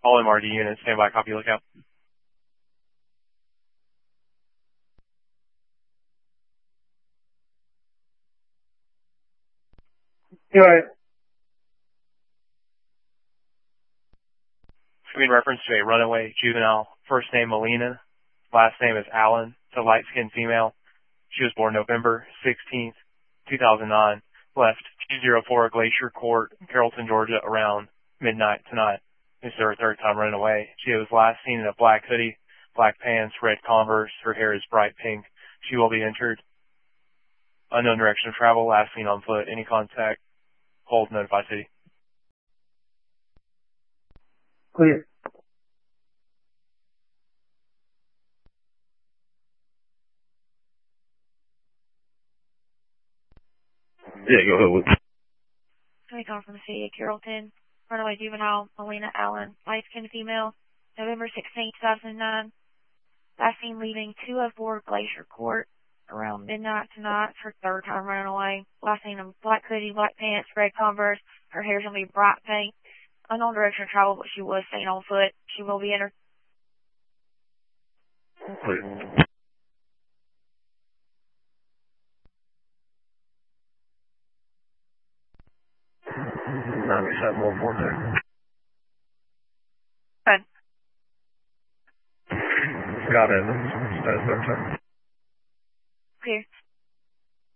All MRD units, stand by, copy, lookout. Right. In reference to a runaway juvenile, first name Melina, last name is Allen, it's a light-skinned female. She was born November 16th, 2009, left 204 Glacier Court, Carrollton, Georgia, around midnight tonight. This is her third time running away. She was last seen in a black hoodie, black pants, red Converse. Her hair is bright pink. She will be entered. Unknown direction of travel, last seen on foot. Any contact, hold, notify city. Clear. Yeah, go ahead with Coming on from the city of Carrollton, runaway juvenile, Melina Allen, light-skinned female, November 16, 2009. Last seen leaving 204 Glacier Court around midnight tonight. It's her third time running away. Last seen in black hoodie, black pants, red Converse. Her hair's going to be bright pink. Unknown direction of travel, but she was seen on foot. She will be entered. clear. Now we have one more there. Good. Got it. That's their turn. Clear.